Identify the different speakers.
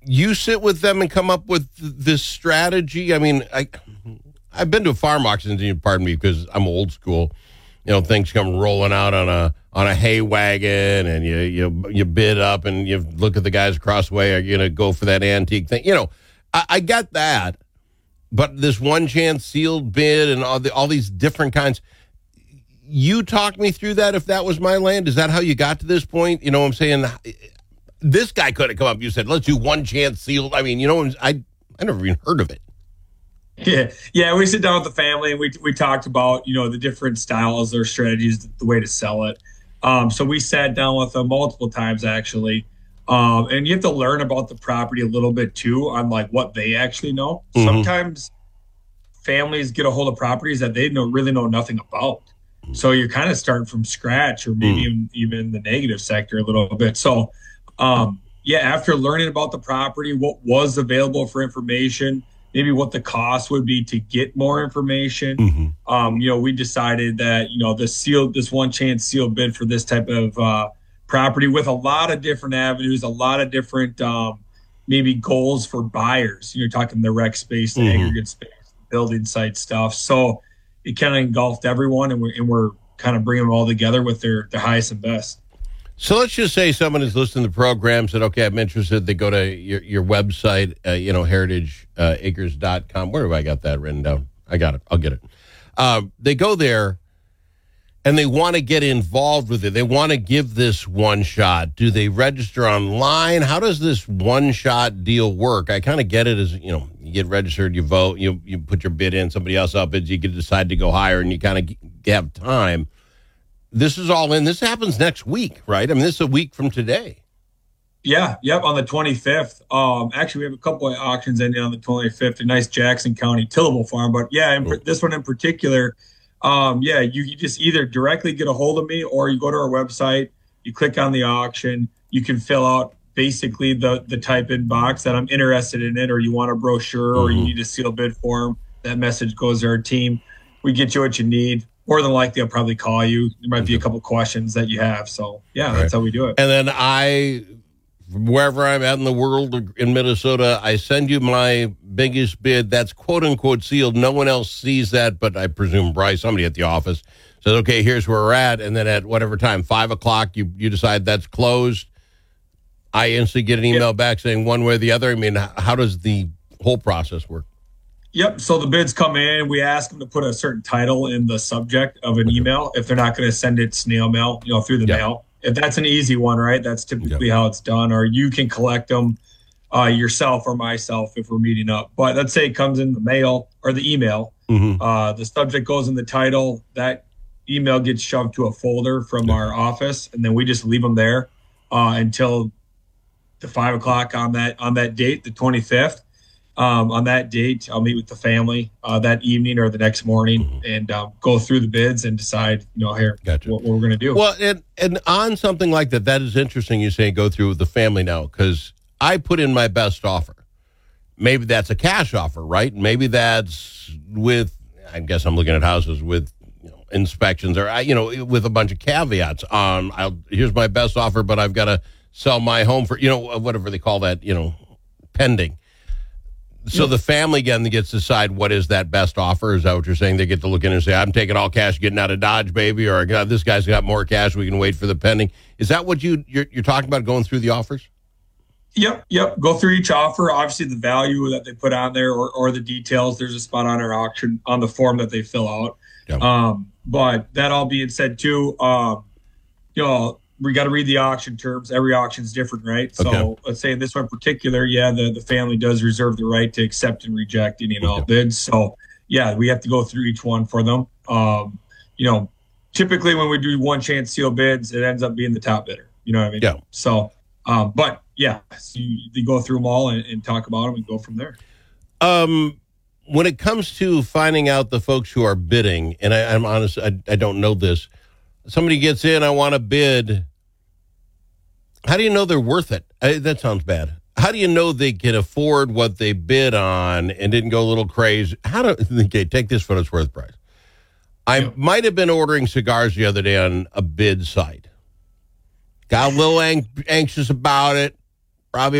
Speaker 1: you sit with them and come up with this strategy? I mean, I've been to farm auctions, and pardon me because I'm old school. Things come rolling out on a hay wagon, and you bid up, and you look at the guys across the way. Are you going to go for that antique thing? I get that, but this one chance sealed bid and all these different kinds. You talk me through that. If that was my land, is that how you got to this point? What I'm saying, this guy could have come up. You said, let's do one chance sealed. I mean, I never even heard of it.
Speaker 2: Yeah. We sit down with the family and we talked about, the different styles or strategies, the way to sell it. So we sat down with them multiple times, actually. And you have to learn about the property a little bit too, on like what they actually know. Mm-hmm. Sometimes families get a hold of properties that they really know nothing about. So you're kind of starting from scratch, or maybe even in the negative sector a little bit. So, after learning about the property, what was available for information, maybe what the cost would be to get more information. We decided that, this one chance sealed bid for this type of property with a lot of different avenues, a lot of different maybe goals for buyers. You're talking the rec space, the aggregate space, building site stuff. So it kind of engulfed everyone, and we're kind of bringing them all together with their highest and best.
Speaker 1: So let's just say someone is listening to the program, said, okay, I'm interested. They go to your website, heritageacres.com. Where have I got that written down? I got it. I'll get it. They go there, and they want to get involved with it. They want to give this one shot. Do they register online? How does this one-shot deal work? I kind of get it as, you get registered, you vote, you put your bid in, somebody else up bids, you can decide to go higher, and you kind of have time. This is all in. This happens next week, right? I mean, this is a week from today.
Speaker 2: Yeah, yep, on the 25th. Actually, we have a couple of auctions ending on the 25th, a nice Jackson County tillable farm. But this one in particular, you just either directly get a hold of me, or you go to our website, you click on the auction, you can fill out basically the type in box that I'm interested in it, or you want a brochure, or you need a sealed bid form. That message goes to our team. We get you what you need. More than likely, I'll probably call you. There might be a couple questions that you have. So, that's how we do it.
Speaker 1: And then wherever I'm at in the world, in Minnesota, I send you my biggest bid. That's quote-unquote sealed. No one else sees that, but I presume Bryce, somebody at the office, says, okay, here's where we're at. And then at whatever time, 5 o'clock, you decide that's closed. I instantly get an email back saying one way or the other. I mean, how does the whole process work?
Speaker 2: Yep. So the bids come in. We ask them to put a certain title in the subject of an email if they're not going to send it snail mail, through the mail. If that's an easy one, right? That's typically how it's done. Or you can collect them yourself or myself if we're meeting up. But let's say it comes in the mail or the email. The subject goes in the title. That email gets shoved to a folder from our office, and then we just leave them there until the 5 o'clock on that date, the 25th. On that date, I'll meet with the family that evening or the next morning and go through the bids and decide, what we're going to do.
Speaker 1: Well, and on something like that is interesting. You say go through with the family now, because I put in my best offer. Maybe that's a cash offer, right? Maybe that's with, I guess I'm looking at houses with inspections or, with a bunch of caveats. Here's my best offer, but I've got to sell my home for, whatever they call that, pending. So the family, again, gets to decide what is that best offer. Is that what you're saying? They get to look in and say, I'm taking all cash, getting out of Dodge, baby, or this guy's got more cash, we can wait for the pending. Is that what you're talking about, going through the offers?
Speaker 2: Yep. Go through each offer. Obviously, the value that they put on there or the details, there's a spot on our auction on the form that they fill out. Yep. But that all being said, too, we got to read the auction terms. Every auction's different, right? Okay. So let's say in this one in particular, the family does reserve the right to accept and reject any and all bids. So, we have to go through each one for them. Typically when we do one chance sealed bids, it ends up being the top bidder. You know what I mean?
Speaker 1: Yeah.
Speaker 2: So, so you go through them all and talk about them and go from there.
Speaker 1: When it comes to finding out the folks who are bidding, and I'm honest, I don't know this. Somebody gets in, I want to bid. How do you know they're worth it? That sounds bad. How do you know they can afford what they bid on and didn't go a little crazy? Take this for what it's worth, Bryce. I might have been ordering cigars the other day on a bid site. Got a little anxious about it. Probably